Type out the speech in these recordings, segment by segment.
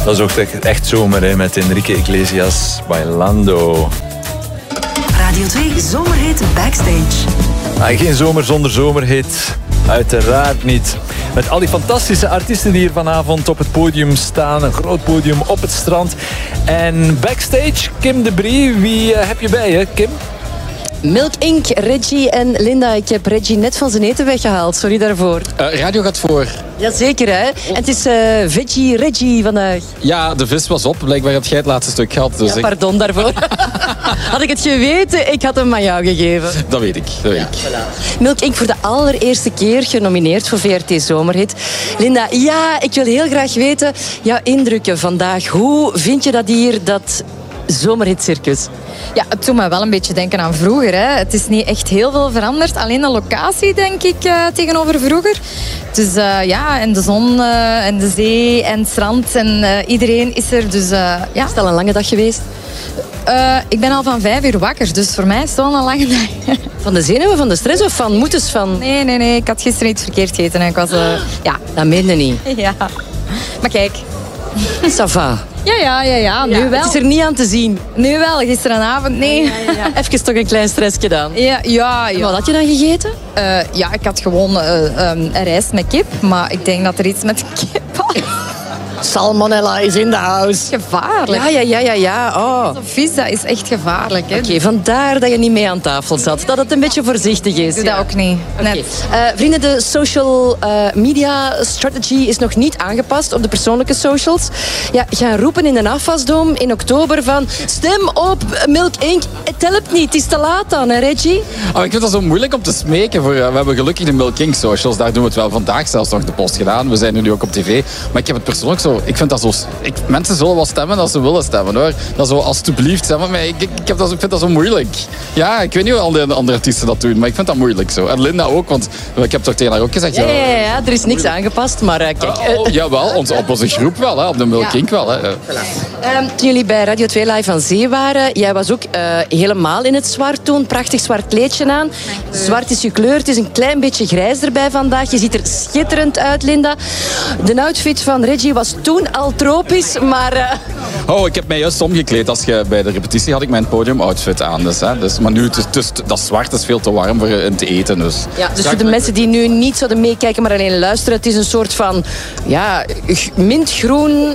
Dat is ook echt zomer, hè, met Enrique Iglesias, Bailando. Radio 2 Zomerhit Backstage. Geen zomer zonder zomerhit. Uiteraard niet. Met al die fantastische artiesten die hier vanavond op het podium staan. Een groot podium op het strand. En backstage, Kim de Brie. Wie heb je bij je, Kim? Milk Inc., Reggie en Linda. Ik heb Reggie net van zijn eten weggehaald. Sorry daarvoor. Radio gaat voor. Jazeker, hè. En het is Veggie Reggie vandaag. Ja, de vis was op. Blijkbaar heb jij het laatste stuk gehad. Dus ja, pardon daarvoor. Had ik het geweten, ik had hem aan jou gegeven. Dat weet ik. Voilà. Milk Inc. voor de allereerste keer genomineerd voor VRT Zomerhit. Linda, ja, ik wil heel graag weten jouw indrukken vandaag. Hoe vind je dat hier, dat zomerhitcircus? Ja, het doet me wel een beetje denken aan vroeger. Hè. Het is niet echt heel veel veranderd. Alleen de locatie, denk ik, tegenover vroeger. Dus ja, en de zon en de zee en het strand en iedereen is er. Dus, ja. Is het al een lange dag geweest? Ik ben al van 5 uur wakker, dus voor mij is het wel een lange dag. Van de zenuwen, van de stress of van moeders van? Nee. Ik had gisteren iets verkeerd gegeten. Ik was, ja. Dat meen je niet. Ja. Maar kijk. Ça va. Ja, nu wel. Het is er niet aan te zien. Nu wel, gisteravond, nee. Ja. Even toch een klein stress gedaan. Ja. En wat had je dan gegeten? Ja, ik had gewoon rijst met kip, maar ik denk dat er iets met kip was. Salmonella is in the house. Gevaarlijk. Ja. Oh. Zo vies, dat is echt gevaarlijk. Oké, vandaar dat je niet mee aan tafel zat. Dat het een beetje voorzichtig is. Doe dat ook niet. Okay. Vrienden, de social media strategy is nog niet aangepast op de persoonlijke socials. Ja, gaan roepen in de afwasdom in oktober van stem op Milk Inc. Het helpt niet, het is te laat dan, hè Reggie? Oh, ik vind dat zo moeilijk om te smeken. We hebben gelukkig de Milk Inc. socials, daar doen we het wel vandaag zelfs nog de post gedaan. We zijn nu ook op tv. Maar ik heb het persoonlijk zo... Ik vind dat zo... Mensen zullen wel stemmen als ze willen stemmen, hoor. Dat zo, alsjeblieft, stem met mij. Ik vind dat zo moeilijk. Ja, ik weet niet hoe al die andere artiesten dat doen, maar ik vind dat moeilijk zo. En Linda ook, want ik heb toch tegen haar ook gezegd... Ja, er is niks aangepast, maar kijk... Jawel, op onze groep wel, hè, op de Milk Inc. wel. Hè. Toen jullie bij Radio 2 Live aan Zee waren, jij was ook helemaal in het zwart toen. Prachtig zwart kleedje aan. Zwart is je kleur, het is een klein beetje grijs erbij vandaag. Je ziet er schitterend uit, Linda. De outfit van Reggie was toen al tropisch, maar... Oh, ik heb mij juist omgekleed. Bij de repetitie had ik mijn podiumoutfit aan. Maar nu, dat zwart is veel te warm voor in te eten. Dus voor de mensen die nu niet zouden meekijken, maar alleen luisteren, het is een soort van mintgroen...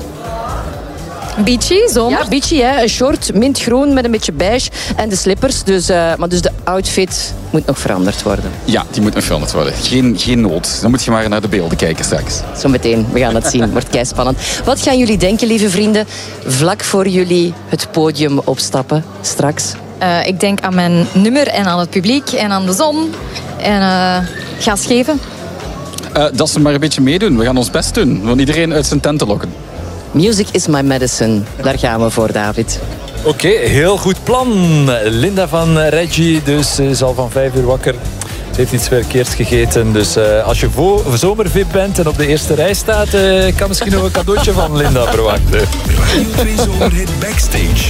Beachy, zomer? Ja, beachy, hè. Een short, mintgroen met een beetje beige en de slippers. Dus de outfit moet nog veranderd worden. Ja, die moet nog veranderd worden. Geen nood. Dan moet je maar naar de beelden kijken straks. Zometeen, we gaan het zien. Wordt keispannend. Wat gaan jullie denken, lieve vrienden, vlak voor jullie het podium opstappen straks? Ik denk aan mijn nummer en aan het publiek en aan de zon. En gas geven. Dat ze maar een beetje meedoen. We gaan ons best doen. We gaan iedereen uit zijn tent te lokken. Music is my medicine. Daar gaan we voor, David. Oké, heel goed plan. Linda van Reggie dus is al van 5 uur wakker. Ze heeft iets verkeerds gegeten. Dus als je zomervip bent en op de eerste rij staat... kan misschien nog een cadeautje van Linda verwachten. Radio 2 Zomerhit Backstage.